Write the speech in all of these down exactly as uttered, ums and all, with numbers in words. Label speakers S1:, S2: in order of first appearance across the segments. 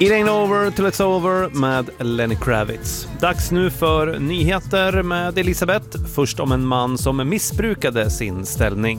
S1: It ain't over till it's over med Lenny Kravitz. Dags nu för nyheter med Elisabeth. Först om en man som missbrukade sin ställning.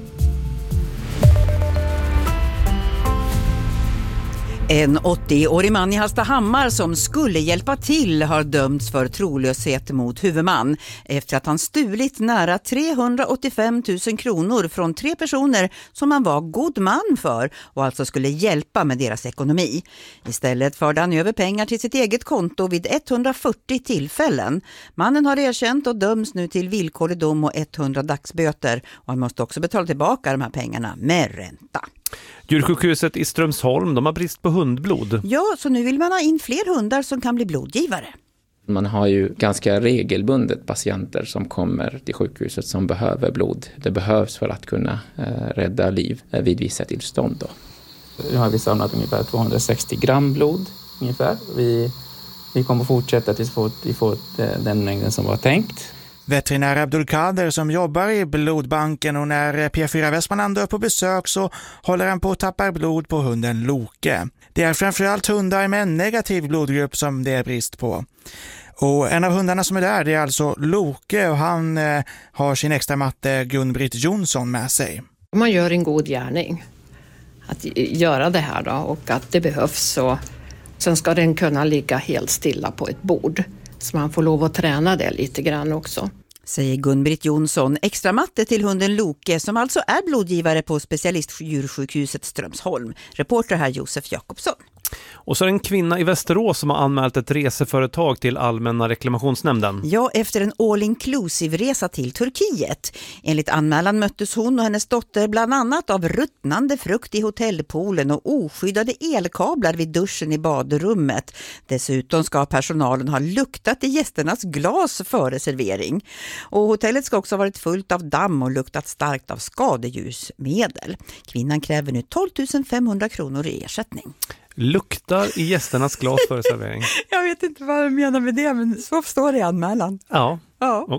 S2: En åttioårig man i Hallstahammar som skulle hjälpa till har dömts för trolöshet mot huvudman efter att han stulit nära trehundraåttiofem tusen kronor från tre personer som han var god man för och alltså skulle hjälpa med deras ekonomi. Istället förde han över pengar till sitt eget konto vid etthundrafyrtio tillfällen. Mannen har erkänt och döms nu till villkorlig dom och hundra dagsböter och han måste också betala tillbaka de här pengarna med ränta.
S1: Djursjukhuset i Strömsholm, de har brist på hundblod.
S2: Ja, så nu vill man ha in fler hundar som kan bli blodgivare.
S3: Man har ju ganska regelbundet patienter som kommer till sjukhuset som behöver blod. Det behövs för att kunna eh, rädda liv eh, vid vissa tillstånd. Då. Nu har vi samlat ungefär tvåhundrasextio gram blod ungefär. Vi, vi kommer fortsätta tills vi får, vi får den mängden som var tänkt.
S4: Veterinär Abdulkader som jobbar i blodbanken, och när P fyra Västmanland är på besök så håller han på att tappa blod på hunden Loke. Det är framförallt hundar med en negativ blodgrupp som det är brist på. Och en av hundarna som är där, det är alltså Loke, och han eh, har sin extra matte Gun-Britt Jonsson med sig.
S5: Man gör en god gärning att göra det här då, och att det behövs, så sen ska den kunna ligga helt stilla på ett bord. Så man får lov att träna det lite grann också.
S2: Säger Gun-Britt Jonsson, extra matte till hunden Loke som alltså är blodgivare på specialistdjursjukhuset Strömsholm. Reporter här Josef Jakobsson.
S1: Och så är det en kvinna i Västerås som har anmält ett reseföretag till Allmänna reklamationsnämnden.
S2: Ja, efter en all-inclusive-resa till Turkiet. Enligt anmälan möttes hon och hennes dotter bland annat av ruttnande frukt i hotellpoolen och oskyddade elkablar vid duschen i badrummet. Dessutom ska personalen ha luktat i gästernas glas före servering. Och hotellet ska också ha varit fullt av damm och luktat starkt av skadedjursmedel. Kvinnan kräver nu tolv tusen femhundra kronor i ersättning.
S1: Luktar i gästernas glas för servering.
S2: Jag vet inte vad jag menar med det, men så står det i anmälan.
S1: Ja,
S2: ja.
S1: Okej.